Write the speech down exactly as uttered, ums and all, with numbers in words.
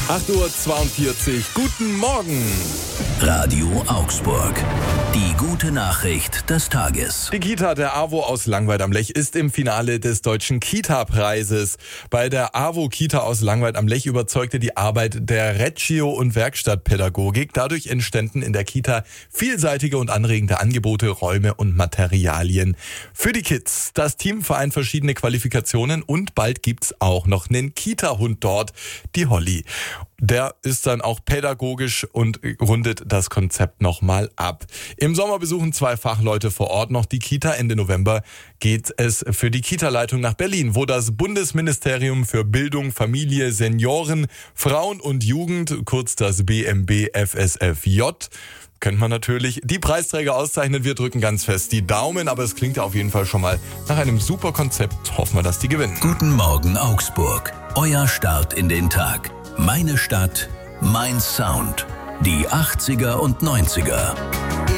acht Uhr zweiundvierzig, guten Morgen. Radio Augsburg. Die gute Nachricht des Tages. Die Kita der AWO aus Langweid am Lech ist im Finale des Deutschen Kita-Preises. Bei der AWO-Kita aus Langweid am Lech überzeugte die Arbeit der Reggio- und Werkstattpädagogik. Dadurch entstanden in der Kita vielseitige und anregende Angebote, Räume und Materialien für die Kids. Das Team vereint verschiedene Qualifikationen und bald gibt's auch noch einen Kita-Hund dort, die Holly. Der ist dann auch pädagogisch und rundet das Konzept nochmal ab. Im Sommer besuchen zwei Fachleute vor Ort noch die Kita. Ende November geht es für die Kita-Leitung nach Berlin, wo das Bundesministerium für Bildung, Familie, Senioren, Frauen und Jugend, kurz das B M B F S F J, kennt man natürlich, die Preisträger auszeichnet. Wir drücken ganz fest die Daumen, aber es klingt ja auf jeden Fall schon mal nach einem super Konzept. Hoffen wir, dass die gewinnen. Guten Morgen Augsburg. Euer Start in den Tag. Meine Stadt, mein Sound. Die achtziger und neunziger.